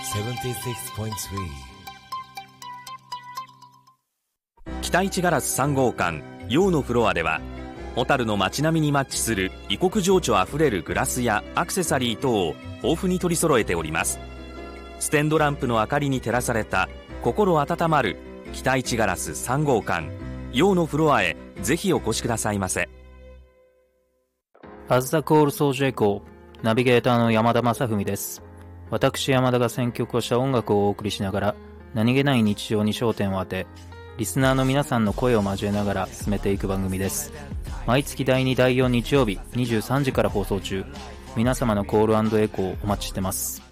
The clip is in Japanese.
76.3 北一ガラス3号館陽のフロアでは、小樽の街並みにマッチする異国情緒あふれるグラスやアクセサリー等を豊富に取り揃えております。ステンドランプの明かりに照らされた心温まる北一ガラス3号館陽のフロアへぜひお越しくださいませ。 As the Call So Echo、 ナビゲーターの山田正文です。私山田が選曲をした音楽をお送りしながら、何気ない日常に焦点を当て、リスナーの皆さんの声を交えながら進めていく番組です。毎月第2第4日曜日23時から放送中。皆様のコール&エコーをお待ちしてます。